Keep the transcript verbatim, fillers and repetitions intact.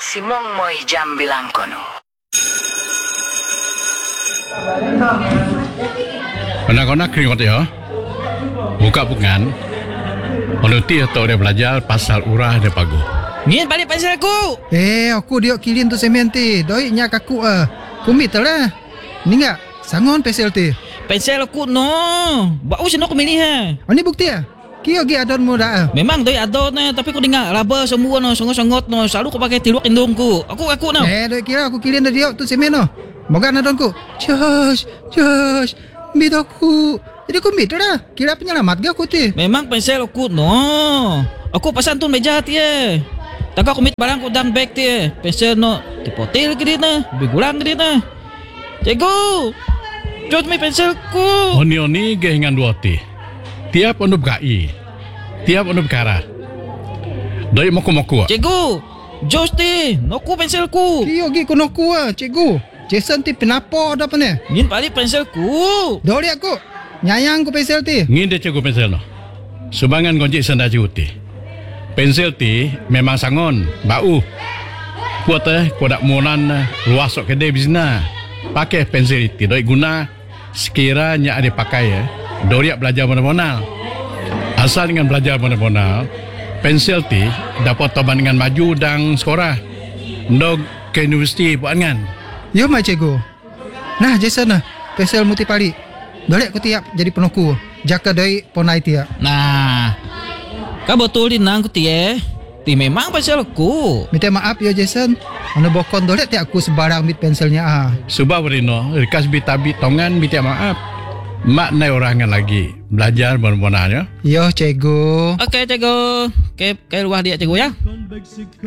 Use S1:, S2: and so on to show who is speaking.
S1: si Mongmoy jam bilang kono.
S2: Anak-anak keringat ya. Buka bukan. Menuti atau dia belajar pasal urah dia pagu.
S3: Ni balik pensel aku.
S4: Eh, aku dia kilin tu semen ti. Doi nya kaku ah. Kumit lah. Ni enggak sangon pensel ti.
S3: Pensel aku no. Bau sino aku milih ha.
S4: Ani bukti ah. Kio gi adon mo dah.
S3: Memang doi adon na tapi aku dengar laba semua no songot-songot no. Selalu aku pakai tiluak indungku. Aku aku no.
S4: Eh, doi kira aku kilin dia tu semen no. Moga adonku. Josh, Josh. Mit aku. Jadi aku mit dah. Kira penyelamat ga aku ti.
S3: Memang pensel aku no. Aku pasan tu meja ti eh. Taka aku mit barang ku dang bag ti eh. Pensel no. Tipotil ke dia na. Bigulang ke dia na. Cikgu. Jod mi penselku.
S2: Oni-oni gehingan dua ti. Tiap onu gai. Tiap onu kara. Doi moku-moku.
S3: Cikgu. Jos ti. Noku penselku.
S4: Kio gi kono ku ah, cikgu. Jason ti penapo dah pane.
S3: Ngin balik penselku.
S4: Dori aku. Nyayang ku pensel ti.
S2: Ngin dia cikgu pensel no. Subangan gonjik senda juti. Pensel ti memang sangon, bau. Kuat eh, kuat monan luas sok kedai bisna. Pakai pensel ti doi guna sekiranya ada pakai ya. Dori belajar mana-mana. Asal dengan belajar mana-mana, pensel ti dapat toban dengan maju dan sekolah. Ndog ke universiti buat kan.
S4: Yo mai cikgu. Nah, Jason nah, pensel muti pali. Dole aku tiap jadi penoku. Jaka doi ponai tiap.
S3: Nah. Kau betul din nang ku ti eh. Ti memang pensel aku.
S4: Minta maaf ya Jason. Anu bokon dole ti aku sebarang mit penselnya ah.
S2: Subah berino, rikas bitabi tongan minta maaf. Mak nai orangan lagi belajar benar-benarnya.
S4: Yo cikgu.
S3: Okey cikgu. Okey, ke luar dia cikgu ya.